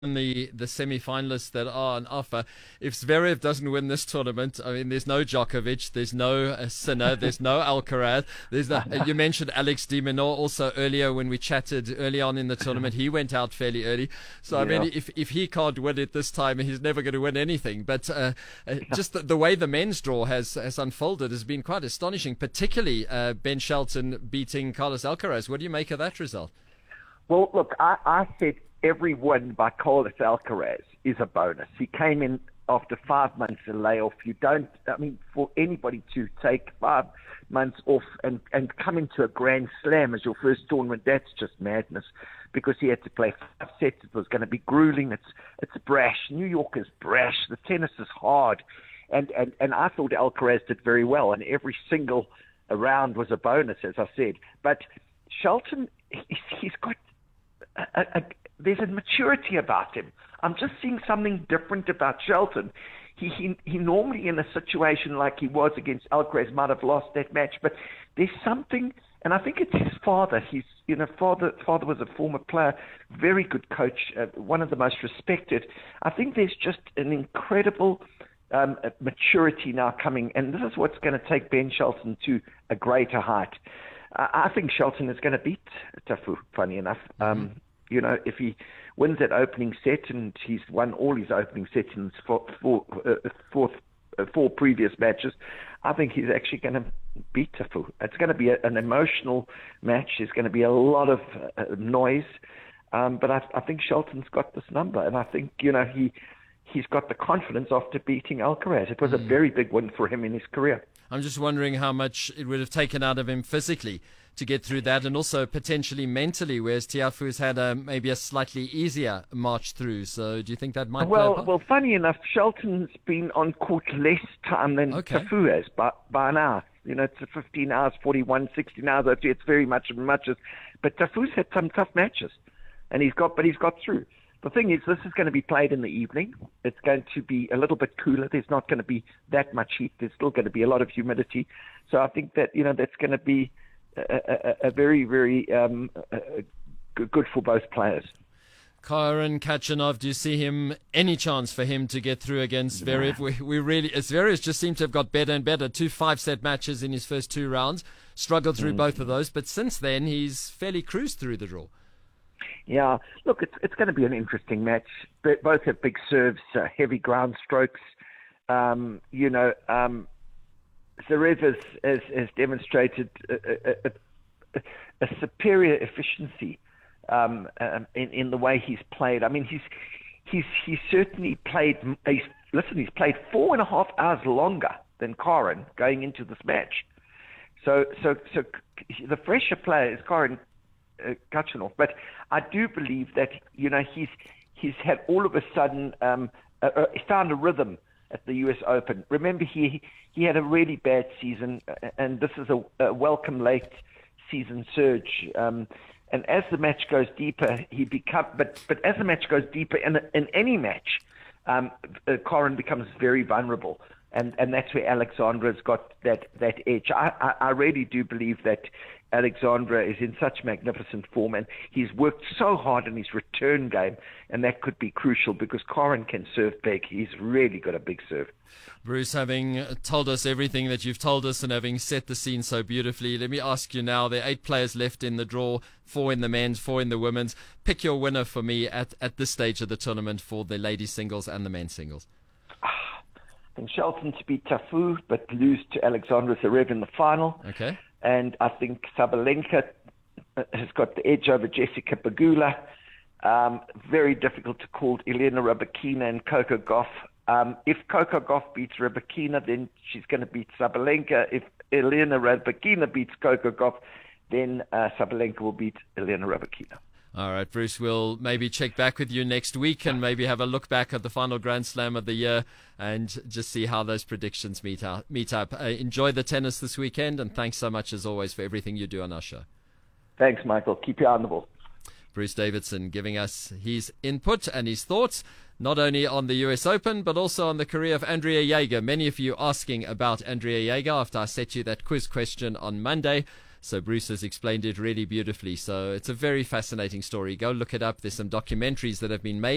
the semi-finalists that are on offer. If Zverev doesn't win this tournament, I mean, there's no Djokovic, there's no Sinner, there's no Alcaraz. You mentioned Alex de Minaur also earlier when we chatted early on in the tournament. He went out fairly early. So, I mean, if he can't win it this time, he's never going to win anything. But just the way the men's draw has unfolded has been quite astonishing, particularly Ben Shelton beating Carlos Alcaraz. What do you make of that result? Well, look, I said every win by Carlos Alcaraz is a bonus. He came in after 5 months of layoff. For anybody to take 5 months off and come into a Grand Slam as your first tournament, that's just madness, because he had to play 5 sets. It was going to be grueling. It's brash. New York is brash. The tennis is hard. And I thought Alcaraz did very well, and every single round was a bonus, as I said. But Shelton, he's got there's a maturity about him. I'm just seeing something different about Shelton. He normally, in a situation like he was against Alcaraz, might have lost that match, but there's something, and I think it's his father. Father was a former player, very good coach, one of the most respected. I think there's just an incredible maturity now coming, and this is what's going to take Ben Shelton to a greater height. I think Shelton is going to beat Tafu, funny enough. If he wins that opening set, and he's won all his opening sets in four previous matches, I think he's actually going to beat Tafu. It's going to be an emotional match. There's going to be a lot of noise. But I think Shelton's got this number, and I think, he's got the confidence after beating Alcaraz. It was a very big win for him in his career. I'm just wondering how much it would have taken out of him physically to get through that, and also potentially mentally, whereas Tiafoe has had maybe a slightly easier march through. So do you think that might play a part? Well, funny enough, Shelton's been on court less time than Tafoe has by an hour. It's 15 hours, 41, 16 hours. It's very much. But Tafoe's had some tough matches, and he's got through. The thing is, this is going to be played in the evening. It's going to be a little bit cooler. There's not going to be that much heat. There's still going to be a lot of humidity. So I think that, that's going to be a very, very good for both players. Karen Khachanov, do you see him, any chance for him to get through against Zverev? Zverev just seemed to have got better and better. 2 5-set matches in his first 2 rounds. Struggled through both of those. But since then, he's fairly cruised through the draw. Yeah, look, it's going to be an interesting match. Both have big serves, heavy ground strokes. Zverev has demonstrated a superior efficiency in the way he's played. I mean, he's certainly played. He's played 4.5 hours longer than Karen going into this match. So the fresher player is Karen Khachanov, but I do believe that he's had all of a sudden he found a rhythm at the U.S. Open. Remember, he had a really bad season, and this is a welcome late season surge. And as the match goes deeper, but as the match goes deeper in any match, Karen becomes very vulnerable. And that's where Alexandra has got that edge. I really do believe that Alexandra is in such magnificent form, and he's worked so hard in his return game, and that could be crucial because Karen can serve big. He's really got a big serve. Bruce, having told us everything that you've told us and having set the scene so beautifully, let me ask you now, there are 8 players left in the draw, 4 in the men's, 4 in the women's. Pick your winner for me at this stage of the tournament for the ladies singles and the men's singles. I think Shelton to beat Tafoe, but lose to Alexandra Zverev in the final. Okay. And I think Sabalenka has got the edge over Jessica Pegula. Very difficult to call Elena Rybakina and Coco Gauff. If Coco Gauff beats Rybakina, then she's going to beat Sabalenka. If Elena Rybakina beats Coco Gauff, then Sabalenka will beat Elena Rybakina. All right, Bruce, we'll maybe check back with you next week and maybe have a look back at the final Grand Slam of the year and just see how those predictions meet up. Enjoy the tennis this weekend, and thanks so much, as always, for everything you do on our show. Thanks, Michael. Keep your eye on the ball. Bruce Davidson giving us his input and his thoughts, not only on the US Open, but also on the career of Andrea Jaeger. Many of you asking about Andrea Jaeger after I set you that quiz question on Monday. So Bruce has explained it really beautifully. So it's a very fascinating story. Go look it up. There's some documentaries that have been made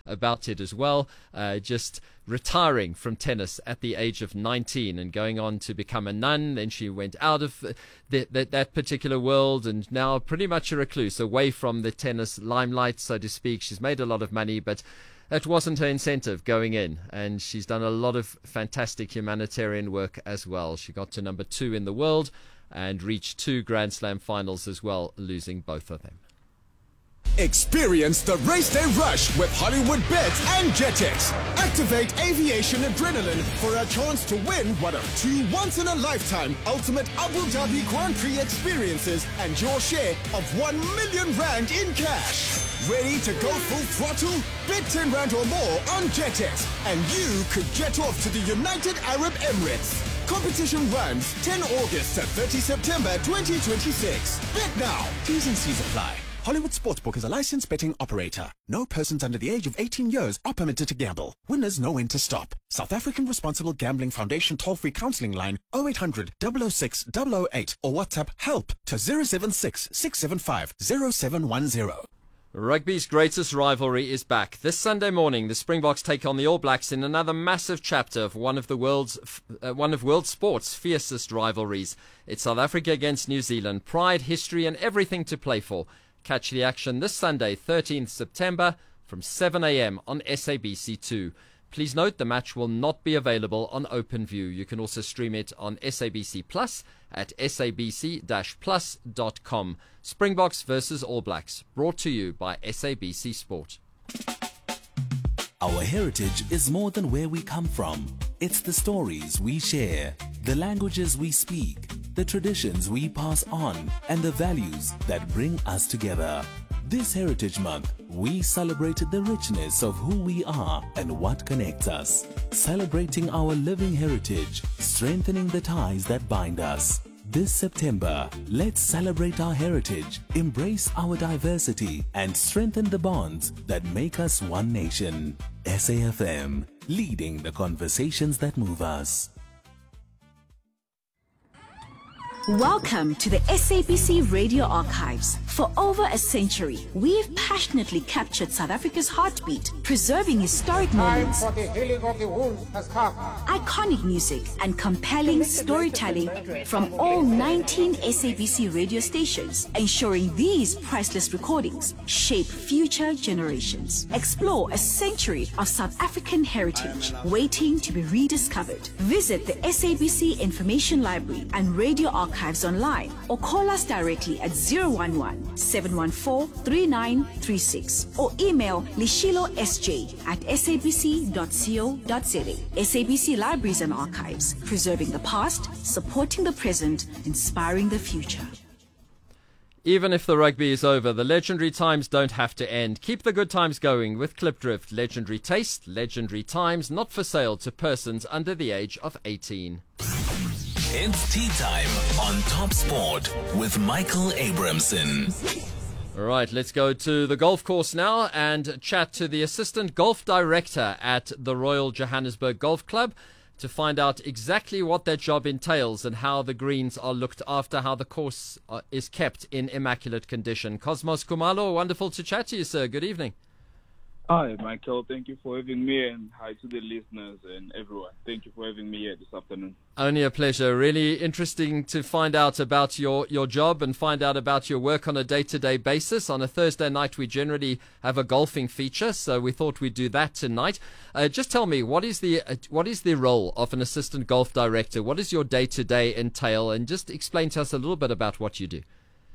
about it as well, just retiring from tennis at the age of 19 and going on to become a nun. Then she went out of that particular world and now pretty much a recluse, away from the tennis limelight, so to speak. She's made a lot of money, but that wasn't her incentive going in, and she's done a lot of fantastic humanitarian work as well. She got to number 2 in the world and reached 2 Grand Slam finals as well, losing both of them. Experience the race day rush with Hollywood Bets and Jetix. Activate aviation adrenaline for a chance to win one of 2 once-in-a-lifetime ultimate Abu Dhabi Grand Prix experiences and your share of 1 million rand in cash. Ready to go full throttle? Bet 10 rand or more on Jetix and you could jet off to the United Arab Emirates. Competition runs 10 August to 30 September 2026. Bet now. T's and C's apply. Hollywood Sportsbook is a licensed betting operator. No persons under the age of 18 years are permitted to gamble. Winners know when to stop. South African Responsible Gambling Foundation toll-free counseling line 0800 006 008 or WhatsApp HELP to 076 675 0710. Rugby's greatest rivalry is back. This Sunday morning, the Springboks take on the All Blacks in another massive chapter of one of world sport's fiercest rivalries. It's South Africa against New Zealand. Pride, history, and everything to play for. Catch the action this Sunday, 13th September, from 7 a.m. on SABC2. Please note the match will not be available on OpenView. You can also stream it on SABC Plus at sabc-plus.com. Springboks versus All Blacks, brought to you by SABC Sport. Our heritage is more than where we come from. It's the stories we share, the languages we speak, the traditions we pass on, and the values that bring us together. This Heritage Month, we celebrate the richness of who we are and what connects us. Celebrating our living heritage, strengthening the ties that bind us. This September, let's celebrate our heritage, embrace our diversity, and strengthen the bonds that make us one nation. SAFM, leading the conversations that move us. Welcome to the SABC Radio Archives. For over a century, we've passionately captured South Africa's heartbeat, preserving historic moments, Time for the healing of the wounds has come. iconic music, and compelling storytelling from all 19 SABC radio stations, ensuring these priceless recordings shape future generations. Explore a century of South African heritage waiting to be rediscovered. Visit the SABC Information Library and Radio Archives online or call us directly at 011-714-3936 or email lishilosj@sabc.co.za. SABC Libraries and Archives, preserving the past, supporting the present, inspiring the future. Even if the rugby is over, the legendary times don't have to end. Keep the good times going with Klipdrift. Legendary taste, legendary times, not for sale to persons under the age of 18. It's tea time on Top Sport with Michael Abramson. All right, let's go to the golf course now and chat to the assistant golf director at the Royal Johannesburg Golf Club to find out exactly what that job entails and how the greens are looked after, how the course is kept in immaculate condition. Cosmos Kumalo, wonderful to chat to you, sir. Good evening. Hi, Michael. Thank you for having me, and hi to the listeners and everyone. Thank you for having me here this afternoon. Only a pleasure. Really interesting to find out about your job and find out about your work on a day-to-day basis. On a Thursday night, we generally have a golfing feature, so we thought we'd do that tonight. Just tell me, what is the role of an assistant golf director? What does your day-to-day entail? And just explain to us a little bit about what you do.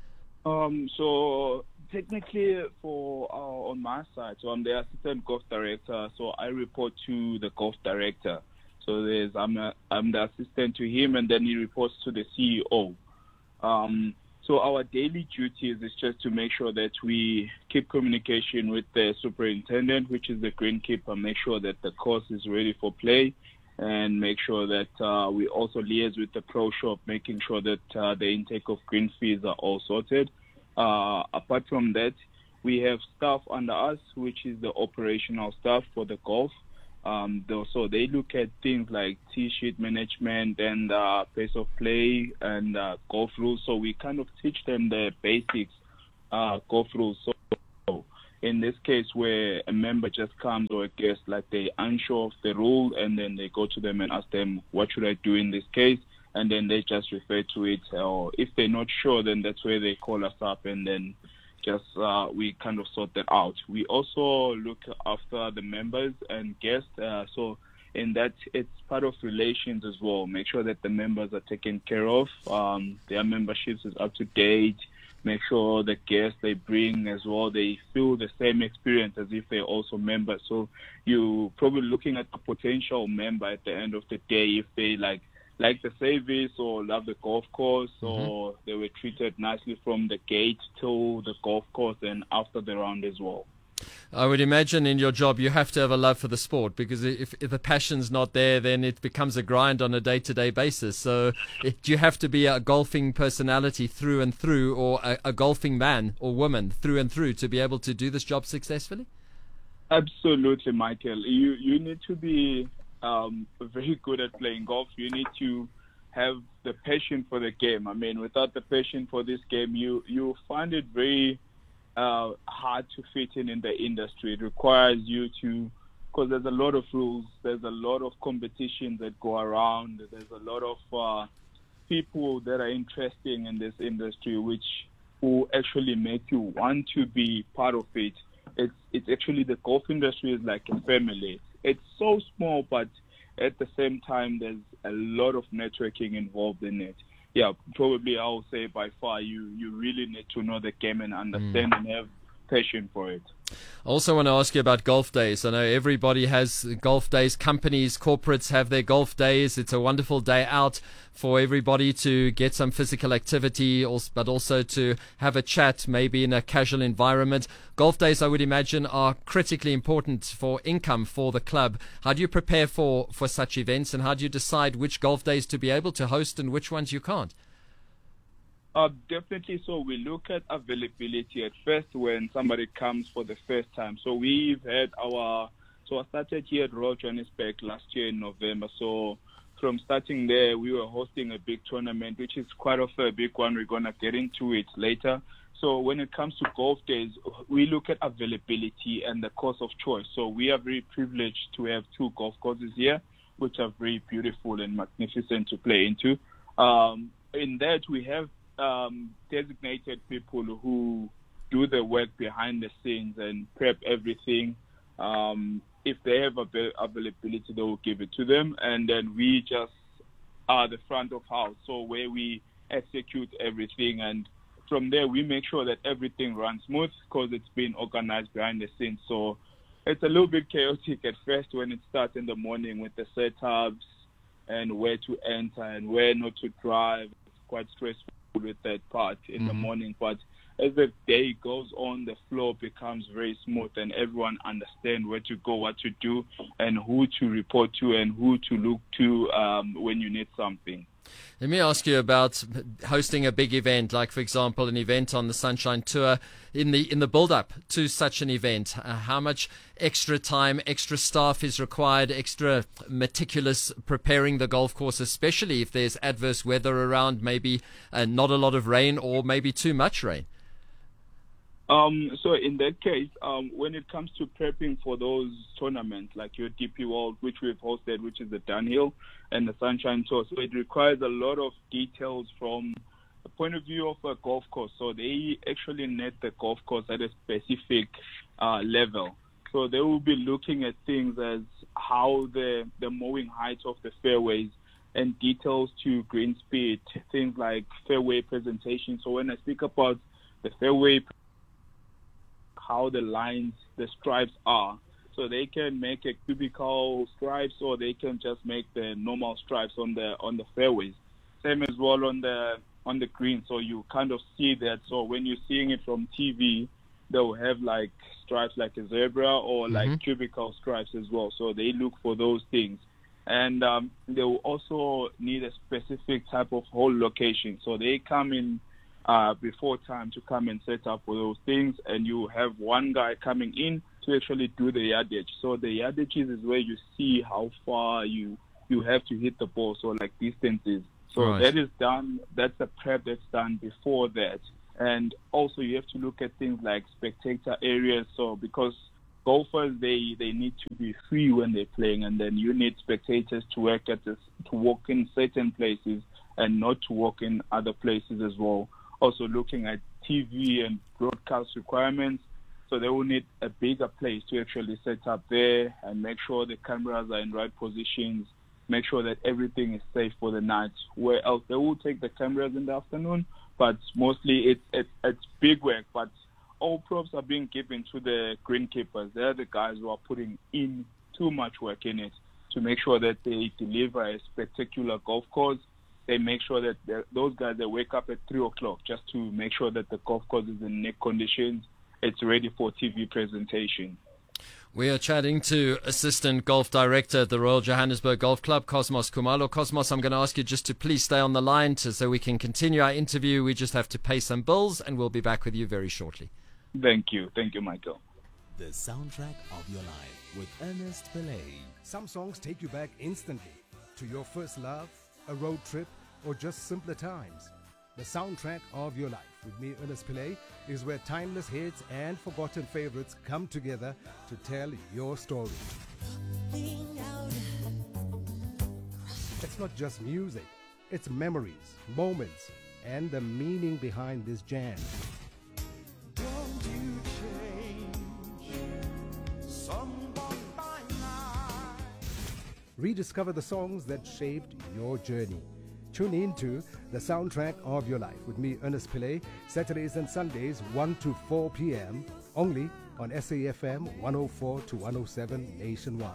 So technically, on my side, so I'm the assistant golf director. So I report to the golf director. So I'm the assistant to him, and then he reports to the CEO. So our daily duties is just to make sure that we keep communication with the superintendent, which is the greenkeeper, make sure that the course is ready for play, and make sure that we also liaise with the pro shop, making sure that the intake of green fees are all sorted. Apart from that, we have staff under us, which is the operational staff for the golf. So they look at things like tee sheet management and pace of play and golf rules. So we kind of teach them the basics golf rules. So in this case where a member just comes or a guest, like they're unsure of the rule, and then they go to them and ask them, what should I do in this case? And then they just refer to it. Or if they're not sure, then that's where they call us up, and then just we kind of sort that out. We also look after the members and guests. So in that, it's part of relations as well. Make sure that the members are taken care of. Their memberships is up to date. Make sure the guests they bring as well, they feel the same experience as if they're also members. So you probably looking at a potential member at the end of the day, if they like the service or love the golf course, or they were treated nicely from the gate to the golf course and after the round as well. I would imagine in your job you have to have a love for the sport, because if the passion's not there, then it becomes a grind on a day-to-day basis. So do you have to be a golfing personality through and through, or a golfing man or woman through and through to be able to do this job successfully? Absolutely, Michael. You need to be very good at playing golf. You need to have the passion for the game. I mean, without the passion for this game, you find it very hard to fit in the industry. It requires you to, because there's a lot of rules, there's a lot of competition that go around, there's a lot of people that are interested in this industry, which will actually make you want to be part of it. It's actually, the golf industry is like a family. It's so small, but at the same time, there's a lot of networking involved in it. Yeah, probably I would say by far you really need to know the game and understand and have passion for it. I also want to ask you about golf days. I know everybody has golf days. Companies, corporates have their golf days. It's a wonderful day out for everybody to get some physical activity, but also to have a chat, maybe in a casual environment. Golf days, I would imagine, are critically important for income for the club. How do you prepare for such events, and how do you decide which golf days to be able to host and which ones you can't? Definitely. So we look at availability at first when somebody comes for the first time. So we've had I started here at Royal Johannesburg last year in November. So from starting there, we were hosting a big tournament, which is quite a big one. We're going to get into it later. So when it comes to golf days, we look at availability and the course of choice. So we are very privileged to have 2 golf courses here, which are very beautiful and magnificent to play into. In that, we have designated people who do the work behind the scenes and prep everything. If they have availability, they will give it to them, and then we just are the front of house, so where we execute everything, and from there we make sure that everything runs smooth because it's been organized behind the scenes. So it's a little bit chaotic at first when it starts in the morning with the setups and where to enter and where not to drive. It's quite stressful with that part in the morning, but as the day goes on, the flow becomes very smooth and everyone understands where to go, what to do, and who to report to and who to look to when you need something. Let me ask you about hosting a big event, like, for example, an event on the Sunshine Tour. In the build-up to such an event, how much extra time, extra staff is required, extra meticulous preparing the golf course, especially if there's adverse weather around, maybe not a lot of rain or maybe too much rain? So in that case, when it comes to prepping for those tournaments, like your DP World, which we've hosted, which is the Dunhill and the Sunshine Tour, so it requires a lot of details from the point of view of a golf course. So they actually net the golf course at a specific level. So they will be looking at things as how the mowing height of the fairways and details to green speed, things like fairway presentation. So when I speak about the fairway, how the lines, the stripes are. So they can make a cubical stripes, or they can just make the normal stripes on the fairways. Same as well on the green. So you kind of see that. So when you're seeing it from TV, they'll have like stripes like a zebra or like cubical stripes as well. So they look for those things. And they will also need a specific type of hole location. So they come in before time to come and set up for those things, and you have one guy coming in to actually do the yardage. So the yardages is where you see how far you have to hit the ball, so like distances. So that is done, that's a prep that's done before that. And also you have to look at things like spectator areas. So because golfers, they need to be free when they're playing, and then you need spectators to walk in certain places and not to walk in other places as well. Also looking at TV and broadcast requirements. So they will need a bigger place to actually set up there and make sure the cameras are in right positions, make sure that everything is safe for the night. Where else they will take the cameras in the afternoon, but mostly it's big work. But all props are being given to the greenkeepers. They're the guys who are putting in too much work in it to make sure that they deliver a spectacular golf course. They make sure that those guys, they wake up at 3 o'clock just to make sure that the golf course is in neck conditions. It's ready for TV presentation. We are chatting to Assistant Golf Director at the Royal Johannesburg Golf Club, Cosmos Khumalo. Cosmos, I'm going to ask you just to please stay on the line so we can continue our interview. We just have to pay some bills, and we'll be back with you very shortly. Thank you. Thank you, Michael. The soundtrack of your life with Ernest Pillay. Some songs take you back instantly to your first love, a road trip, or just simpler times. The soundtrack of your life with me, Ernest Pillay, is where timeless hits and forgotten favorites come together to tell your story. It's not just music, it's memories, moments, and the meaning behind this jam. Don't you change someone by night. Rediscover the songs that shaped your journey. Tune in to The Soundtrack of Your Life with me, Ernest Pillay, Saturdays and Sundays, 1 to 4 p.m., only on SAFM 104 to 107 nationwide.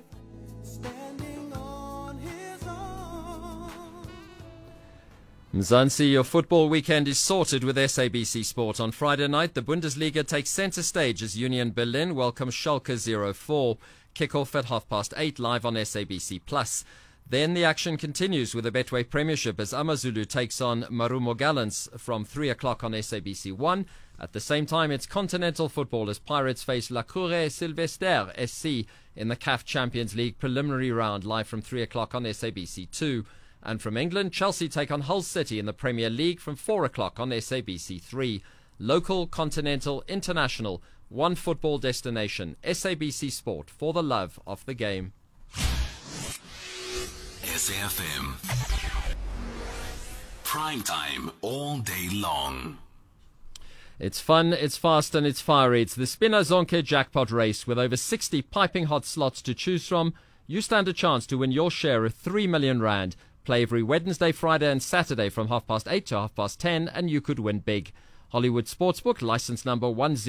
Mzansi, your football weekend is sorted with SABC Sport. On Friday night, the Bundesliga takes centre stage as Union Berlin welcomes Schalke 04. Kick-off at 8:30 live on SABC+. Then the action continues with the Betway Premiership as Amazulu takes on Marumo Gallants from 3 o'clock on SABC1. At the same time, it's continental football as Pirates face La Cour Sylvester SC in the CAF Champions League preliminary round live from 3 o'clock on SABC2. And from England, Chelsea take on Hull City in the Premier League from 4 o'clock on SABC3. Local, continental, international, one football destination. SABC Sport, for the love of the game. SAFM. Prime time all day long. It's fun, it's fast, and it's fiery. It's the Spina Zonke jackpot race with over 60 piping hot slots to choose from. You stand a chance to win your share of 3 million rand. Play every Wednesday, Friday, and Saturday from 8:30 to 10:30, and you could win big. Hollywood Sportsbook, license number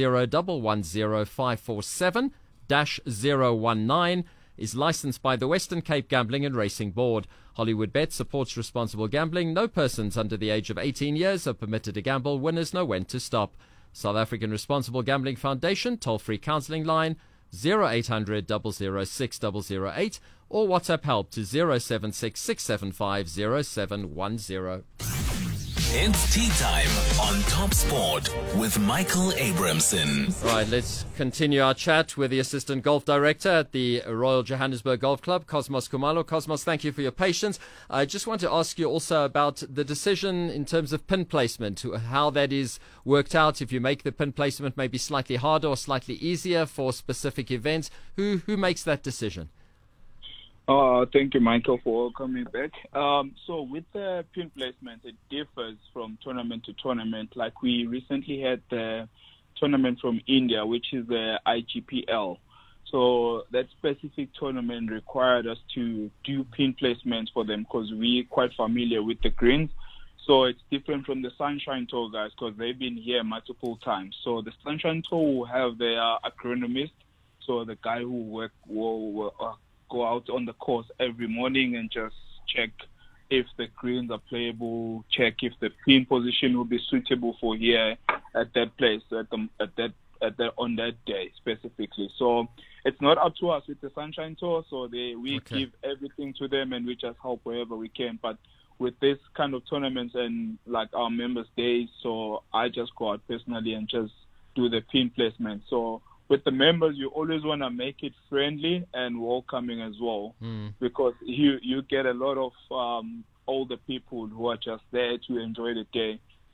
1011547-019, is licensed by the Western Cape Gambling and Racing Board. Hollywood Bet supports responsible gambling. No persons under the age of 18 years are permitted to gamble. Winners know when to stop. South African Responsible Gambling Foundation, toll-free counselling line 0800 006 008 or WhatsApp help to 076 675 0710. It's tea time on Top Sport with Michael Abramson. Right, let's continue our chat with the Assistant Golf Director at the Royal Johannesburg Golf Club, Cosmos Khumalo. Cosmos, thank you for your patience. I just want to ask you also about the decision in terms of pin placement, how that is worked out, if you make the pin placement maybe slightly harder or slightly easier for specific events. Who makes that decision? Thank you, Michael, for coming back. So with the pin placement, it differs from tournament to tournament. Like we recently had the tournament from India, which is the IGPL. So that specific tournament required us to do pin placements for them because we're quite familiar with the greens. So it's different from the Sunshine Tour guys because they've been here multiple times. So the Sunshine Tour will have their agronomist, so the guy who will go out on the course every morning and just check if the greens are playable, check if the pin position will be suitable for here at that place on that day specifically. So it's not up to us with the Sunshine Tour. So we give everything to them and we just help wherever we can. But with this kind of tournaments and like our members' days, so I just go out personally and just do the pin placement. So with the members, you always want to make it friendly and welcoming as well, because you get a lot of older people who are just there to enjoy the day. So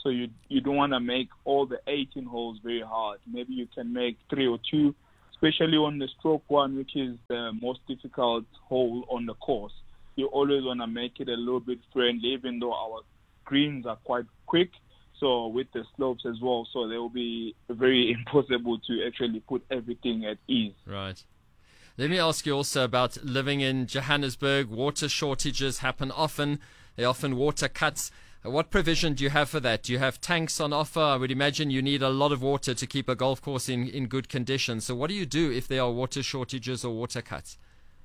So you don't want to make all the 18 holes very hard. Maybe you can make 3 or 2, especially on the stroke one, which is the most difficult hole on the course. You always want to make it a little bit friendly, even though our greens are quite quick. So with the slopes as well, so they will be very impossible to actually put everything at ease. Right. Let me ask you also about living in Johannesburg. Water shortages happen often. There are often water cuts. What provision do you have for that? Do you have tanks on offer? I would imagine you need a lot of water to keep a golf course in good condition. So what do you do if there are water shortages or water cuts?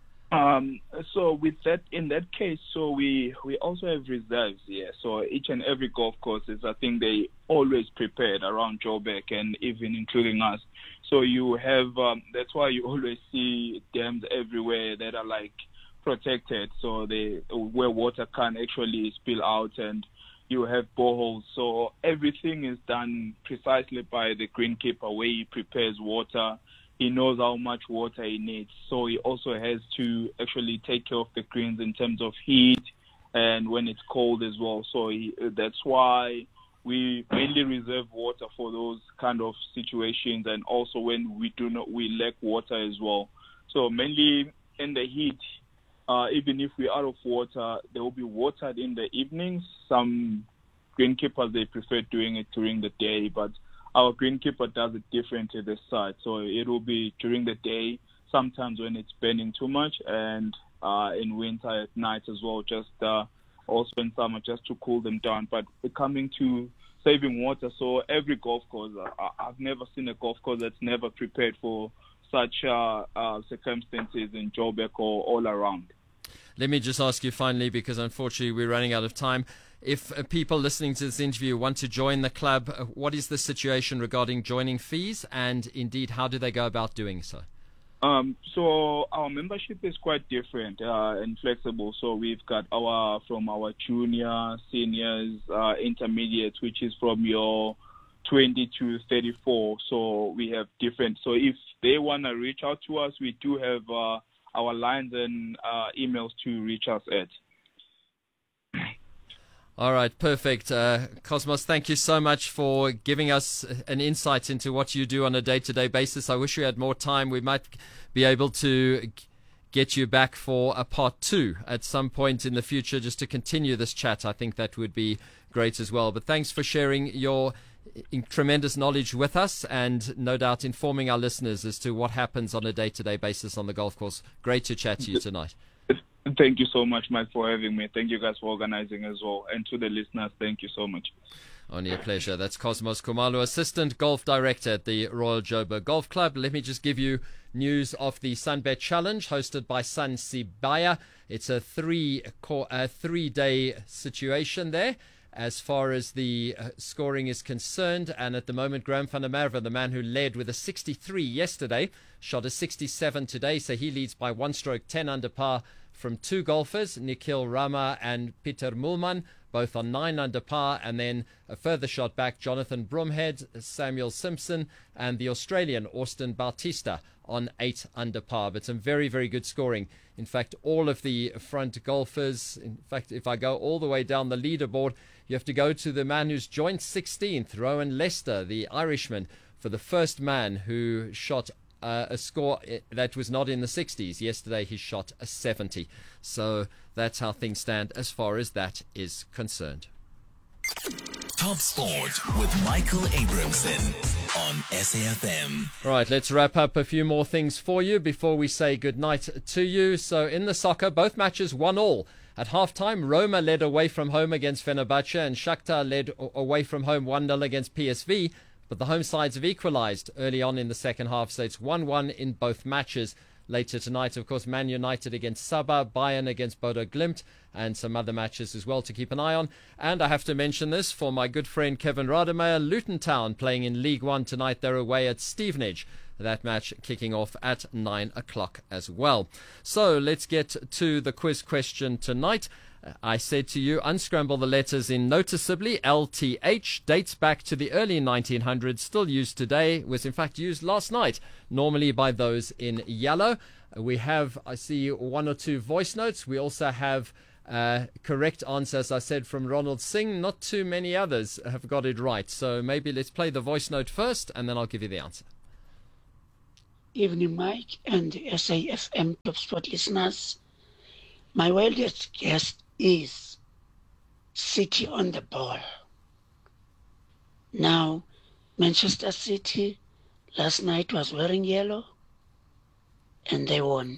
So with that, in that case, so we also have reserves here. So each and every golf courses, I think they always prepared around Joburg and even including us. So you have, that's why you always see dams everywhere that are like protected. So where water can actually spill out, and you have boreholes. So everything is done precisely by the greenkeeper, where he prepares water. He knows how much water he needs. So he also has to actually take care of the greens in terms of heat and when it's cold as well. So that's why we mainly reserve water for those kind of situations, and also when we lack water as well. So mainly in the heat, even if we're out of water, there will be watered in the evenings. Some greenkeepers, they prefer doing it during the day, but our greenkeeper does it differently this side. So it will be during the day, sometimes when it's burning too much, and in winter at night as well, just also in summer, just to cool them down. But coming to saving water, so every golf course, I've never seen a golf course that's never prepared for such circumstances in Joburg or all around. Let me just ask you finally, because unfortunately we're running out of time. If people listening to this interview want to join the club, what is the situation regarding joining fees, and indeed how do they go about doing so? So our membership is quite different and flexible. So we've got from our junior, seniors, intermediates, which is from your 20 to 34. So we have different. So if they want to reach out to us, we do have our lines and emails to reach us at. All right, perfect. Cosmos, thank you so much for giving us an insight into what you do on a day-to-day basis. I wish we had more time. We might be able to get you back for a part 2 at some point in the future, just to continue this chat. I think that would be great as well. But thanks for sharing your tremendous knowledge with us, and no doubt informing our listeners as to what happens on a day-to-day basis on the golf course. Great to chat to you tonight. Thank you so much, Mike, for having me. Thank you guys for organizing as well. And to the listeners, thank you so much. Only a pleasure. That's Cosmos Khumalo, Assistant Golf Director at the Royal Joburg Golf Club. Let me just give you news of the Sunbet Challenge hosted by Sun Sibaya. It's a three-day situation there as far as the scoring is concerned. And at the moment, Graham van der Merwe, the man who led with a 63 yesterday, shot a 67 today. So he leads by 1 stroke, 10 under par from 2 golfers, Nikhil Rama and Peter Mulman, both on 9 under par, and then a further shot back, Jonathan Bromhead, Samuel Simpson, and the Australian Austin Bautista on 8 under par. But some very, very good scoring. In fact, all of the front golfers, in fact, if I go all the way down the leaderboard, you have to go to the man who's joint 16th, Rowan Lester, the Irishman, for the first man who shot a score that was not in the 60s. Yesterday he shot a 70. So that's how things stand as far as that is concerned. Top Sport with Michael Abramson on SAFM. Right, let's wrap up a few more things for you before we say goodnight to you. So in the soccer, both matches 1-1. At halftime, Roma led away from home against Fenerbahce, and Shakhtar led away from home 1-0 against PSV. But the home sides have equalised early on in the second half, so it's 1-1 in both matches. Later tonight, of course, Man United against Sabah, Bayern against Bodo Glimt, and some other matches as well to keep an eye on. And I have to mention this for my good friend Kevin Rademeyer, Luton Town playing in League One tonight. They're away at Stevenage. That match kicking off at 9 o'clock as well. So let's get to the quiz question tonight. I said to you, unscramble the letters in noticeably. LTH dates back to the early 1900s, still used today, was in fact used last night, normally by those in yellow. We have, I see, 1 or 2 voice notes. We also have Correct answer, as I said, from Ronald Singh. Not too many others have got it right. So maybe let's play the voice note first, and then I'll give you the answer. Evening, Mike and SAFM Top Sport listeners. My wildest guess is City on the ball. Now, Manchester City last night was wearing yellow and they won.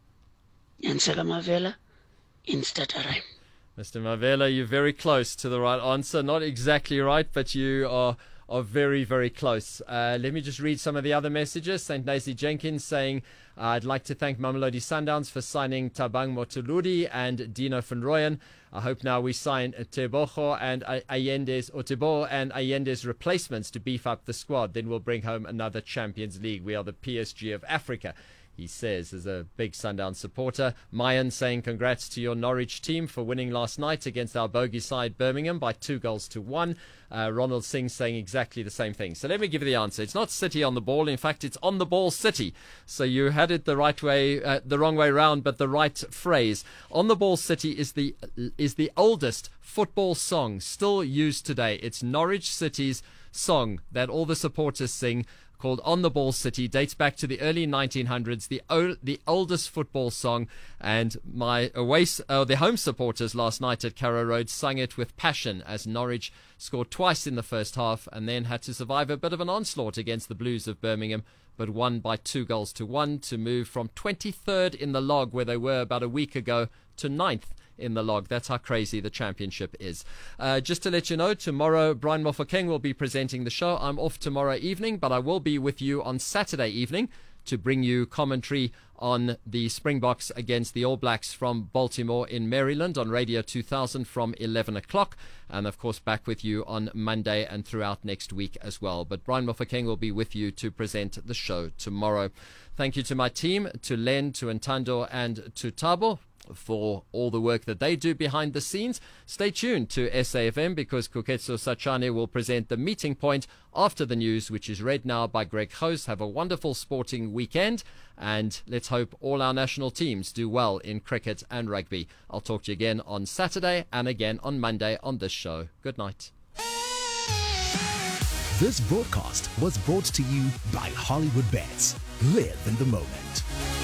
And Sega Mavela in Stutterheim. Mr. Mavela, you're very close to the right answer. Not exactly right, but you are very, very close. Let me just read some of the other messages. St. Nazi Jenkins saying, I'd like to thank Mamelodi Sundowns for signing Tabang Motuludi and Dino van Rooyen. I hope now we sign Teboho and Allende's, or Teboho and Allende's replacements to beef up the squad. Then we'll bring home another Champions League. We are the PSG of Africa, he says, as a big Sundown supporter. Mayan saying congrats to your Norwich team for winning last night against our bogey side Birmingham by 2-1. Ronald Singh saying exactly the same thing. So let me give you the answer. It's not City on the ball. In fact, it's on the ball City. So you had it the right way, the wrong way round, but the right phrase. On the ball City is the oldest football song still used today. It's Norwich City's song that all the supporters sing, called On the Ball City, dates back to the early 1900s, the oldest football song, and the home supporters last night at Carrow Road sang it with passion as Norwich scored twice in the first half and then had to survive a bit of an onslaught against the Blues of Birmingham, but won by 2-1 to move from 23rd in the log, where they were about a week ago, to 9th in the log. That's how crazy the championship is. Just to let you know, tomorrow Brian Mofokeng will be presenting the show. I'm off tomorrow evening, but I will be with you on Saturday evening to bring you commentary on the Springboks against the All Blacks from Baltimore in Maryland on Radio 2000 from 11 o'clock. And of course back with you on Monday and throughout next week as well. But Brian Mofokeng will be with you to present the show tomorrow. Thank you to my team, to Len, to Ntando and to Tabo for all the work that they do behind the scenes. Stay tuned to SAFM because Kuketso Sachane will present the meeting point after the news, which is read now by Greg Host. Have a wonderful sporting weekend, and let's hope all our national teams do well in cricket and rugby. I'll talk to you again on Saturday and again on Monday on this show. Good night. This broadcast was brought to you by Hollywood Bets. Live in the moment.